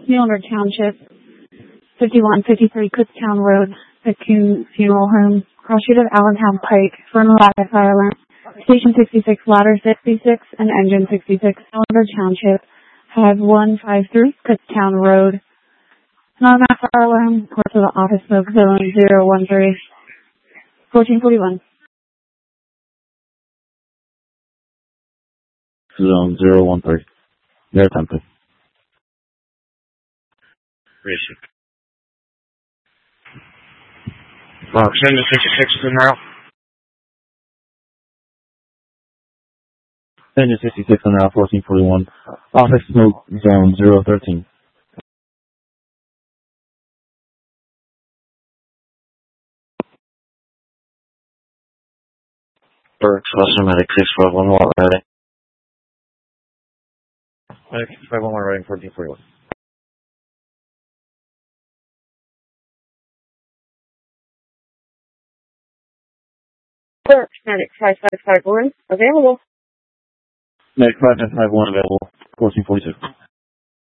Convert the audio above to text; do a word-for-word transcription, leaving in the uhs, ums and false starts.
Miller Township, fifty-one fifty-three Kutztown Road, Pitkin Funeral Home, cross street of Allentown Pike, front of Ladder Fire Alarm, Station sixty-six, Ladder sixty-six, and Engine sixty-six, Miller Township, five one five three Kutztown Road. Non-mass fire alarm, report to the office of zone zero one three, fourteen forty-one. Zone zero one three. They're attempted. Reissue. Fox, Engine sixty-six is in now. Engine sixty-six on now, fourteen forty-one. Office smoke, zone zero thirteen. Burke, Foster Medic six five one one routing. Medic six five one one routing fourteen forty-one. Burke, Medic five five five one, available. Medic five five five one available, fourteen forty-two.